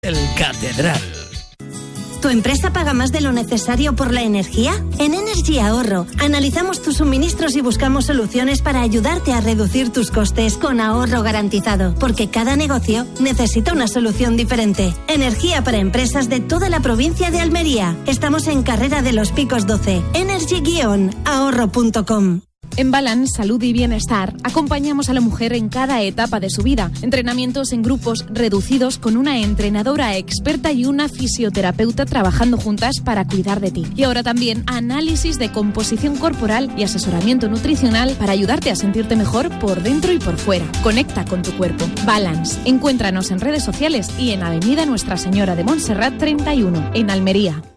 El Catedral. ¿Tu empresa paga más de lo necesario por la energía? En Energy Ahorro analizamos tus suministros y buscamos soluciones para ayudarte a reducir tus costes con ahorro garantizado, porque cada negocio necesita una solución diferente. Energía para empresas de toda la provincia de Almería. Estamos en Carrera de los Picos 12. energy-ahorro.com. En Balance Salud y Bienestar acompañamos a la mujer en cada etapa de su vida. Entrenamientos en grupos reducidos con una entrenadora experta y una fisioterapeuta trabajando juntas para cuidar de ti. Y ahora también análisis de composición corporal y asesoramiento nutricional para ayudarte a sentirte mejor por dentro y por fuera. Conecta con tu cuerpo. Balance. Encuéntranos en redes sociales y en Avenida Nuestra Señora de Montserrat 31, en Almería.